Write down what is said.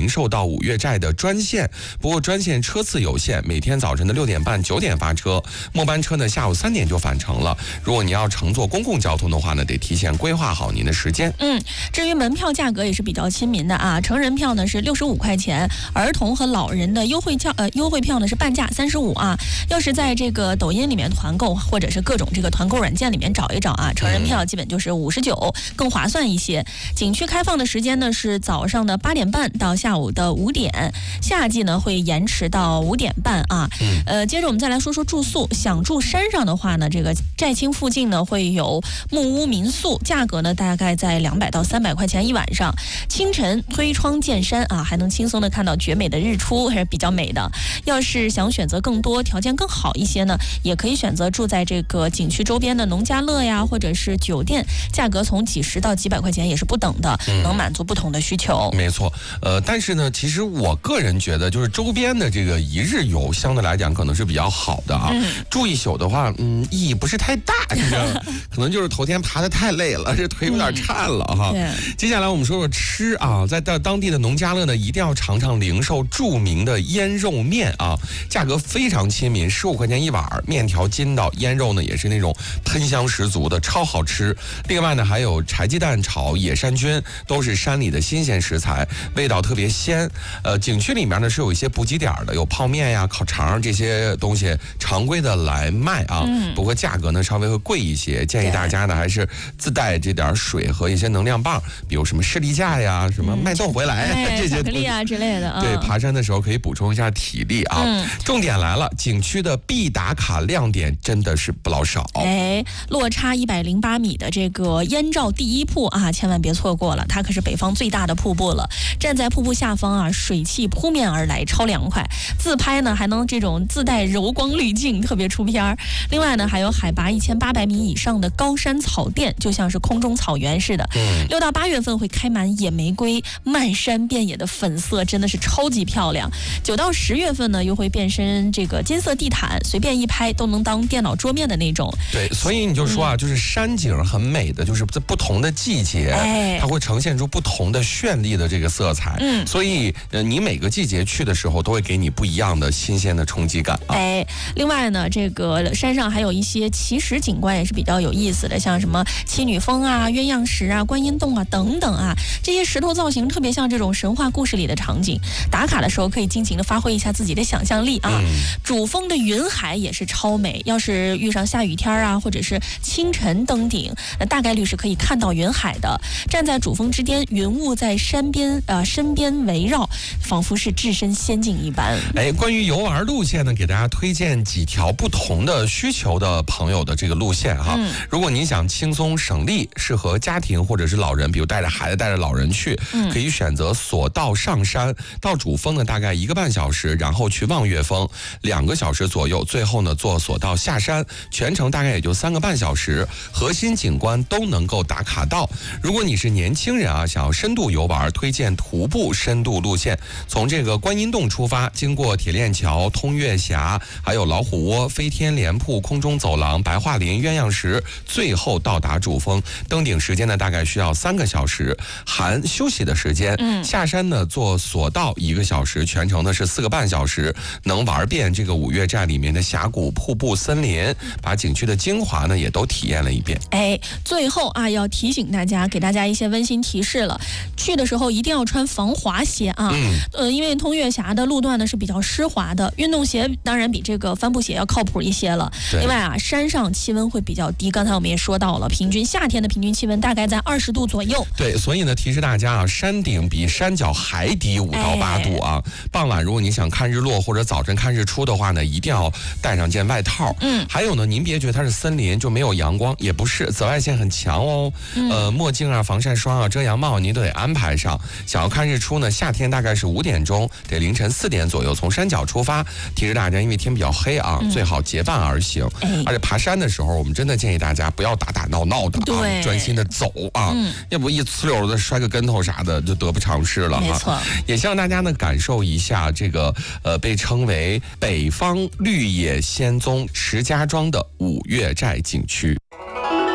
零售到五岳寨的专线，不过专线车次有限，每天早晨的6点半、9点发车，末班车呢下午3点就返程了。如果你要乘坐公共交通的话呢，得提前规划好您的时间。 至于门票价格也是比较亲民的啊，成人票呢是65块钱，儿童和老人的优惠票呢是半价35啊。要是在这个抖音里面团购，或者是各种这个团购软件里面找一找啊，成人票基本就是59，更划算一些。景区开放的时间呢是早上的8点半到下午的5点，夏季呢会延迟到5点半啊。接着我们再来说说住宿，想住山上的话呢，这个寨青附近呢会有木屋民宿，价格呢大概在200到300块钱一晚上。清晨推窗见山啊，还能轻松的看到绝美的日出，还是比较美的。要是想选择更多条件更好一些呢，也可以选择住在这个景区周边的农家乐呀，或者是酒店，价格从几十到几百块钱也是不等的，能满足不同的需求。 没错，但是呢，其实我个人觉得，就是周边的这个一日游相对来讲可能是比较好的啊。住一宿的话，意义不是太大，可能就是头天爬得太累了，这腿有点颤了哈。接下来我们说说吃啊，在当地的农家乐呢，一定要尝尝零售著名的腌肉面啊，价格非常亲民，15块钱一碗，面条筋道，腌肉呢也是那种喷香十足的，超好吃。另外呢，还有柴鸡蛋炒野山菌，都是山里的新鲜食材，味道特别鲜。景区里面呢是有一些补给点的，有泡面呀、烤肠这些东西常规的来卖啊，不过价格呢稍微会贵一些，建议大家呢还是自带这点水和一些能量棒，比如什么士力架呀、什么脉动回来这些巧克力啊之类的。 对，爬山的时候可以补充一下体力啊。重点来了，景区的必打卡亮点真的是不老少。 落差108米的这个燕赵第一瀑啊，千万别错过了，它可是北方最大的瀑布了。站在瀑布下方啊，水汽扑面而来，超凉快。自拍呢还能这种自带柔光滤镜，特别出片儿。另外呢，还有海拔1800米以上的高山草甸，就像是空中草原似的。6到8月份会开满野玫瑰，漫山遍野的粉色，真的是超级漂亮。9到10月份呢，又会变身这个金色地毯，随便一拍都能当电脑桌面的那种。 对，所以你就说啊，就是山景很美的，就是在不同的季节，它会呈现出不同的绚丽的这个色彩。所以你每个季节去的时候，都会给你不一样的新鲜的冲击感啊。 另外呢，这个山上还有一些奇石景观也是比较有意思的，像什么七女峰啊、鸳鸯石啊、观音洞啊等等啊，这些石头造型特别像这种神话故事里的场景。打卡的时候可以尽情的发挥一下自己的想象力啊。主峰的云海也是超美，要是遇上下雨天啊，或者是清晨登顶，那大概率是可以看到云海的。站在主峰之巅，云雾在身边围绕，仿佛是置身仙境一般。 关于游玩路线呢，给大家推荐几条不同的需求的朋友的这个路线哈。如果您想轻松省力，适合家庭或者是老人，比如带着孩子、带着老人去，可以选择索道上山，到主峰呢大概1个半小时，然后去望岳峰2个小时左右，最后呢坐索道下山，全程大概也就3个半小时，核心景观都能够打卡到。如果你是年轻人啊，想要深度游玩，推荐徒步深度路线，从这个观音洞出发，经过铁链桥、通月峡，还有老虎窝、飞天莲瀑、空中走廊、白桦林、鸳鸯石，最后到达主峰。登顶时间呢大概需要3个小时，含休息的时间。下山呢坐索道1个小时，全程呢是4个半小时，能玩遍这个五岳寨里面的峡谷、瀑布、森林，把景区的精华呢也都体验了一遍。 最后啊，要提醒大家，给大家一些温馨提示了，去的时候一定要穿防滑鞋啊。因为通月峡的路段呢是比较湿滑的，运动鞋当然比这个帆布鞋要靠谱一些了。另外啊，山上气温会比较低，刚才我们也说到了，夏天的平均气温大概在20度左右。 对，所以呢提示大家啊，山顶比山脚还低5到8度啊。傍晚如果你想看日落或者早晨看日出的话呢，一定要带上件外套。还有呢，您别觉得它是森林就没有阳光，也不是，紫外线很强哦。墨镜啊、防晒霜啊、遮阳帽您都得安排上。想要看日出呢，夏天大概是5点钟，得凌晨4点左右从山脚出发。提示大家，因为天比较黑啊，最好结伴而行。而且爬山的时候，我们真的建议大家不要打打闹闹的啊，专心的走啊，要不一呲溜的摔个跟头啥的，就得不偿失了。 没错， 也希望大家呢感受一下这个被称为北方绿野仙踪石家庄的五岳寨景区。